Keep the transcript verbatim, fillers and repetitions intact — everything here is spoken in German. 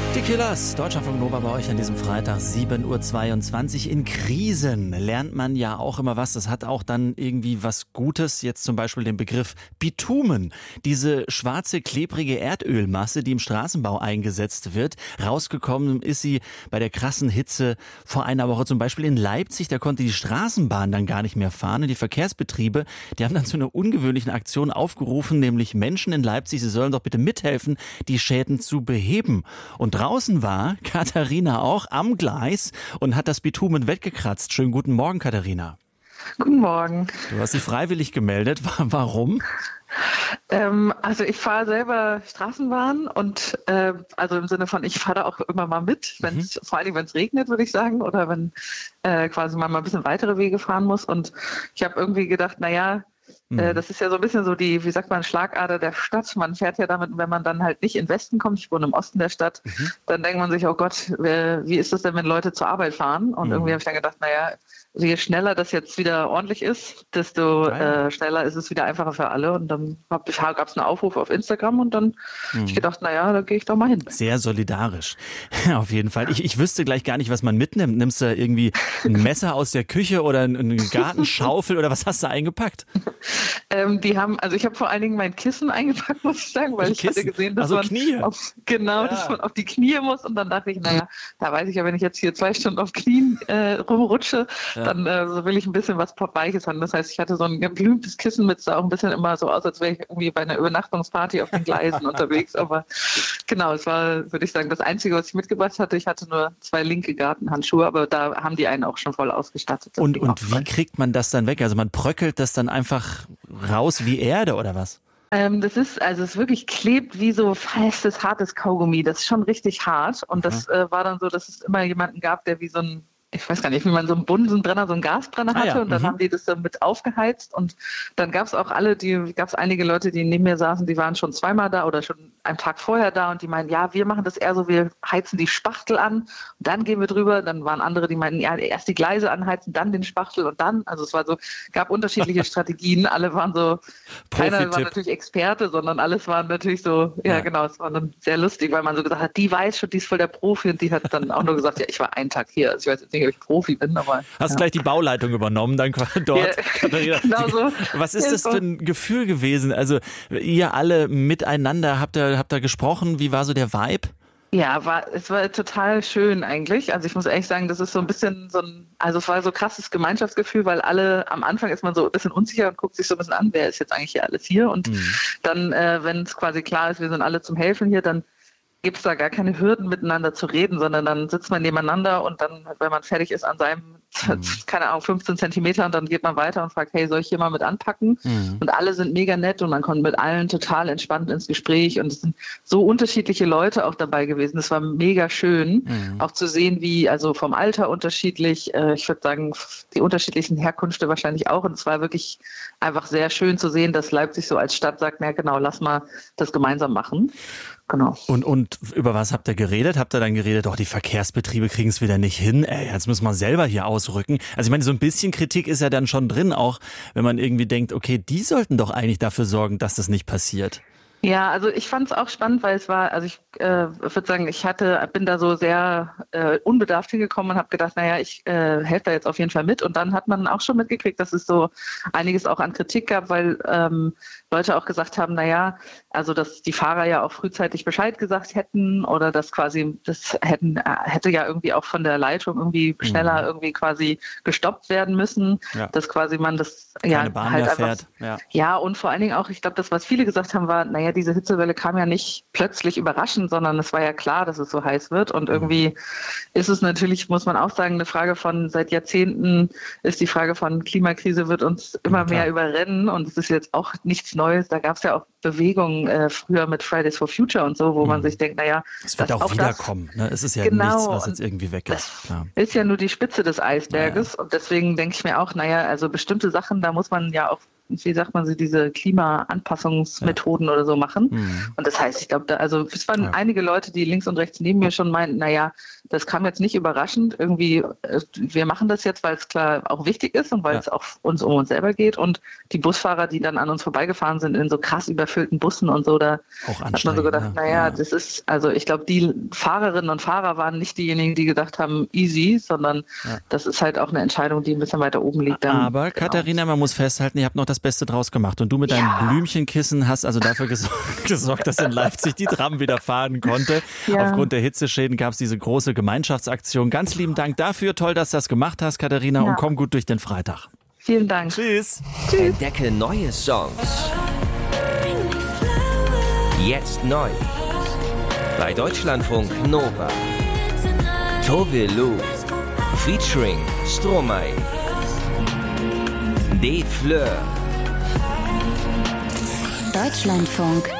Die Killers, Deutschlandfunk Nova bei euch an diesem Freitag, sieben Uhr zweiundzwanzig. In Krisen lernt man ja auch immer was. Das hat auch dann irgendwie was Gutes. Jetzt zum Beispiel den Begriff Bitumen. Diese schwarze, klebrige Erdölmasse, die im Straßenbau eingesetzt wird. Rausgekommen ist sie bei der krassen Hitze vor einer Woche. Zum Beispiel in Leipzig, da konnte die Straßenbahn dann gar nicht mehr fahren. Und die Verkehrsbetriebe, die haben dann zu einer ungewöhnlichen Aktion aufgerufen, nämlich Menschen in Leipzig, sie sollen doch bitte mithelfen, die Schäden zu beheben. Und draußen war Katharina auch am Gleis und hat das Bitumen weggekratzt. Schönen guten Morgen, Katharina. Guten Morgen. Du hast dich freiwillig gemeldet. Warum? Ähm, also ich fahre selber Straßenbahn und äh, also im Sinne von, ich fahre da auch immer mal mit, wenn's, mhm. vor allem wenn es regnet, würde ich sagen, oder wenn äh, quasi man mal ein bisschen weitere Wege fahren muss. Und ich habe irgendwie gedacht, naja, Mhm. Das ist ja so ein bisschen so die, wie sagt man, Schlagader der Stadt. Man fährt ja damit, wenn man dann halt nicht in den Westen kommt, ich wohne im Osten der Stadt, mhm. dann denkt man sich, oh Gott, wer, wie ist das denn, wenn Leute zur Arbeit fahren? Und mhm. irgendwie habe ich dann gedacht, naja, je schneller das jetzt wieder ordentlich ist, desto äh, schneller ist es wieder einfacher für alle. Und dann gab es einen Aufruf auf Instagram und dann mhm. habe ich gedacht, naja, da gehe ich doch mal hin. Sehr solidarisch, auf jeden Fall. Ich, ich wüsste gleich gar nicht, was man mitnimmt. Nimmst du irgendwie ein Messer aus der Küche oder eine Gartenschaufel oder was hast du eingepackt? Ähm, die haben, also ich habe vor allen Dingen mein Kissen eingepackt, muss ich sagen, weil ich Kissen? hatte gesehen, dass also man Knie. auf, genau, ja. dass man auf die Knie muss. Und dann dachte ich, naja, da weiß ich ja, wenn ich jetzt hier zwei Stunden auf Knien äh, rumrutsche, ja. dann äh, so will ich ein bisschen was Weiches haben. Das heißt, ich hatte so ein geblümtes Kissen mit, sah auch ein bisschen immer so aus, als wäre ich irgendwie bei einer Übernachtungsparty auf den Gleisen unterwegs. Aber genau, es war, würde ich sagen, das Einzige, was ich mitgebracht hatte. Ich hatte nur zwei linke Gartenhandschuhe, aber da haben die einen auch schon voll ausgestattet. Und, und wie kriegt man das dann weg? Also man bröckelt das dann einfach raus wie Erde oder was? Ähm, das ist, also es wirklich klebt wie so festes, hartes Kaugummi. Das ist schon richtig hart. Und das äh, war dann so, dass es immer jemanden gab, der wie so ein, ich weiß gar nicht, wie man so einen Bunsenbrenner, so einen Gasbrenner hatte. Ah ja, und dann mhm. haben die das dann mit aufgeheizt. Und dann gab es auch alle, die gab es einige Leute, die neben mir saßen, die waren schon zweimal da oder schon einen Tag vorher da. Und die meinen, ja, wir machen das eher so, wir heizen die Spachtel an und dann gehen wir drüber. Dann waren andere, die meinten, ja, erst die Gleise anheizen, dann den Spachtel und dann. Also es war so, gab unterschiedliche Strategien. Alle waren so, keiner war natürlich Experte, sondern alles waren natürlich so, ja, ja genau, es war dann sehr lustig, weil man so gesagt hat, die weiß schon, die ist voll der Profi. Und die hat dann auch nur gesagt, ja, ich war einen Tag hier. Also ich weiß jetzt nicht, ob ich Profi bin, aber... Hast ja. gleich die Bauleitung übernommen, dann dort. Ja, genau so. Was ist das für ein Gefühl gewesen? Also ihr alle miteinander, habt ihr, habt ihr gesprochen? Wie war so der Vibe? Ja, war, es war total schön eigentlich. Also ich muss ehrlich sagen, das ist so ein bisschen so ein, also es war so ein krasses Gemeinschaftsgefühl, weil alle, am Anfang ist man so ein bisschen unsicher und guckt sich so ein bisschen an, wer ist jetzt eigentlich hier alles hier? Und mhm. dann, äh, wenn es quasi klar ist, wir sind alle zum Helfen hier, dann gibt es da gar keine Hürden, miteinander zu reden, sondern dann sitzt man nebeneinander und dann, wenn man fertig ist an seinem, mhm. keine Ahnung, fünfzehn Zentimeter und dann geht man weiter und fragt, hey, soll ich hier mal mit anpacken? Mhm. Und alle sind mega nett und man kommt mit allen total entspannt ins Gespräch und es sind so unterschiedliche Leute auch dabei gewesen. Es war mega schön, mhm. auch zu sehen, wie, also vom Alter unterschiedlich, äh, ich würde sagen, die unterschiedlichen Herkünfte wahrscheinlich auch und es war wirklich einfach sehr schön zu sehen, dass Leipzig so als Stadt sagt, na genau, lass mal das gemeinsam machen. Genau. Und, und über was habt ihr geredet? Habt ihr dann geredet, doch die Verkehrsbetriebe kriegen es wieder nicht hin, ey, jetzt müssen wir selber hier ausrücken. Also ich meine, so ein bisschen Kritik ist ja dann schon drin, auch wenn man irgendwie denkt, okay, die sollten doch eigentlich dafür sorgen, dass das nicht passiert. Ja, also ich fand es auch spannend, weil es war, also ich äh, würde sagen, ich hatte, bin da so sehr äh, unbedarft hingekommen und habe gedacht, naja, ich äh, helfe da jetzt auf jeden Fall mit. Und dann hat man auch schon mitgekriegt, dass es so einiges auch an Kritik gab, weil ähm, Leute auch gesagt haben, naja, also dass die Fahrer ja auch frühzeitig Bescheid gesagt hätten oder dass quasi, das hätten, äh, hätte ja irgendwie auch von der Leitung irgendwie schneller mhm. irgendwie quasi gestoppt werden müssen, ja. dass quasi man das Keine ja Bahn halt mehr einfach, fährt. Ja. ja, und vor allen Dingen auch, ich glaube, das, was viele gesagt haben, war, naja, diese Hitzewelle kam ja nicht plötzlich überraschend, sondern es war ja klar, dass es so heiß wird. Und irgendwie ist es natürlich, muss man auch sagen, eine Frage von seit Jahrzehnten ist die Frage von Klimakrise wird uns immer ja, mehr überrennen. Und es ist jetzt auch nichts Neues. Da gab es ja auch Bewegungen äh, früher mit Fridays for Future und so, wo mhm. man sich denkt, naja, es wird auch, auch wiederkommen. Ne? Es ist ja genau, nichts, was jetzt irgendwie weg ist. Klar. Ist ja nur die Spitze des Eisberges. Ja. Und deswegen denke ich mir auch, naja, also bestimmte Sachen, da muss man ja auch wie sagt man sie, diese Klimaanpassungsmethoden ja. oder so machen. Mhm. Und das heißt, ich glaube, da, also es waren ja. einige Leute, die links und rechts neben mir schon meinten, naja, das kam jetzt nicht überraschend. Irgendwie, wir machen das jetzt, weil es klar auch wichtig ist und weil ja. es auch uns um uns selber geht. Und die Busfahrer, die dann an uns vorbeigefahren sind in so krass überfüllten Bussen und so, da auch hat man so gedacht, ja. naja, ja. das ist, also ich glaube, die Fahrerinnen und Fahrer waren nicht diejenigen, die gedacht haben, easy, sondern ja. das ist halt auch eine Entscheidung, die ein bisschen weiter oben liegt. Dann, Aber genau. Katharina, man muss festhalten, ihr habt noch das Beste draus gemacht. Und du mit deinem ja. Blümchenkissen hast also dafür gesorgt, gesorgt, dass in Leipzig die Tram wieder fahren konnte. Ja. Aufgrund der Hitzeschäden gab es diese große Gemeinschaftsaktion. Ganz lieben Dank dafür. Toll, dass du das gemacht hast, Katharina. Ja. Und komm gut durch den Freitag. Vielen Dank. Tschüss. Tschüss. Entdecke neue Songs. Jetzt neu. Bei Deutschlandfunk Nova. Tove Lo. Featuring Stromae. Des Fleurs. Deutschlandfunk